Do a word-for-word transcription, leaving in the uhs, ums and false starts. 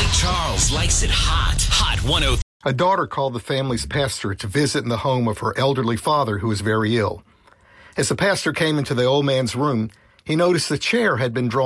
Ray Charles likes it hot. Hot one oh three. A daughter called the family's pastor to visit in the home of her elderly father who was very ill. As the pastor came into the old man's room, he noticed the chair had been drawn